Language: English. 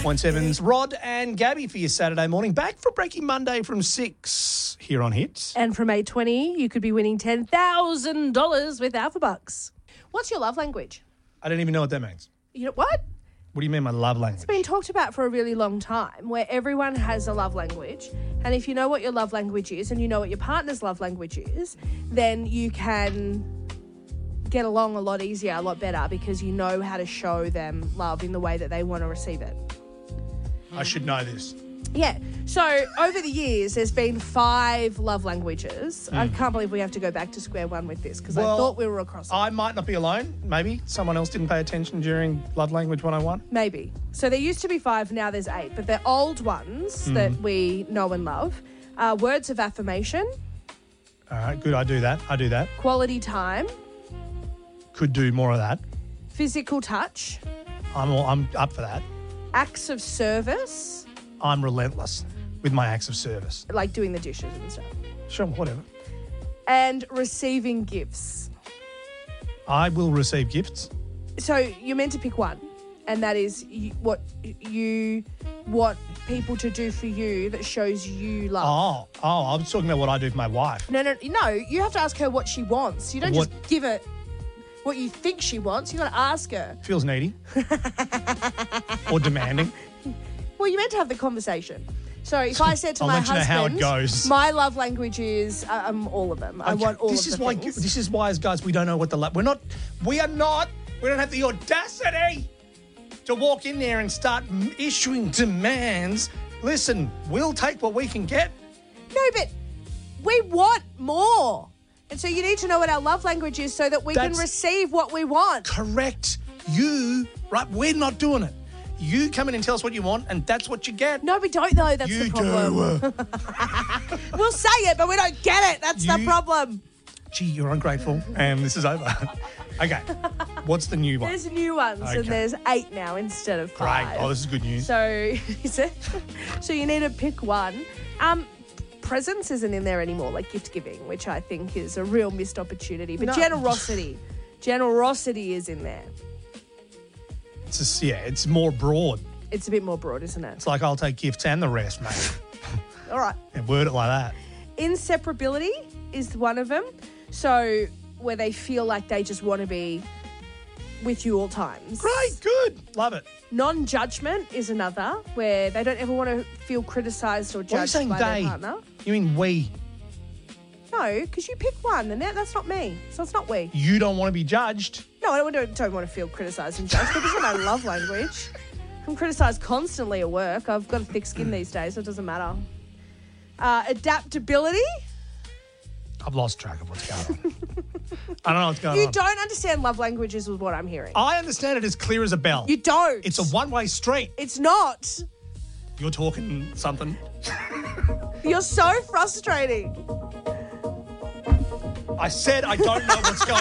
104.7's Rod and Gabby for your Saturday morning. Back for Breaking Monday from 6 here on Hits. And from 8:20, you could be winning $10,000 with Alpha Bucks. What's your love language? I don't even know what that means. You know what? What do you mean my love language? It's been talked about for a really long time, where everyone has a love language. And if you know what your love language is and you know what your partner's love language is, then you can get along a lot easier, a lot better, because you know how to show them love in the way that they want to receive it. I should know this. Yeah. So over the years, there's been 5 love languages. I can't believe we have to go back to square one with this because I thought we were across it. I might not be alone. Maybe someone else didn't pay attention during Love Language 101. Maybe. So there used to be 5, now there's 8. But they're old ones that we know and love. Words of affirmation. All right, good. I do that. Quality time. Could do more of that. Physical touch. I'm up for that. Acts of service. I'm relentless with my acts of service. Like doing the dishes and stuff. Sure, whatever. And receiving gifts. I will receive gifts. So you're meant to pick one, and that is what you want people to do for you that shows you love. Oh, I was talking about what I do for my wife. No, you have to ask her what she wants. You don't just give her what you think she wants. You got to ask her. Feels needy. Or demanding. Well, you're meant to have the conversation. So if I said to I'll my let you know husband, how it goes. My love language is all of them. I want all of the things. This is why, as guys, we don't know what the love. We don't have the audacity to walk in there and start issuing demands. Listen, we'll take what we can get. No, but we want more. And so you need to know what our love language is so that we can receive what we want. Correct. We're not doing it. You come in and tell us what you want, and that's what you get. No, we don't, though. That's the problem. Do. We'll say it, but we don't get it. That's the problem. Gee, you're ungrateful, and this is over. Okay. What's the new one? There's new ones, and there's 8 now instead of 5. Great. Oh, this is good news. So, so you need to pick one. Presents isn't in there anymore, like gift giving, which I think is a real missed opportunity. But generosity is in there. It's more broad. It's a bit more broad, isn't it? It's like I'll take gifts and the rest, mate. All right. And word it like that. Inseparability is one of them. So where they feel like they just want to be with you all times. Great, good. Love it. Non-judgment is another, where they don't ever want to feel criticised or judged by their partner. You mean we? No, because you pick one, and that's not me. So it's not we. You don't want to be judged? No, I don't want to feel criticised and judged, but this is my love language. I'm criticised constantly at work. I've got a thick skin these days, so it doesn't matter. Adaptability. I've lost track of what's going on. I don't know what's going on. You don't understand love languages is what I'm hearing. I understand it as clear as a bell. You don't. It's a one-way street. It's not. You're talking something. You're so frustrating. I said I don't know what's going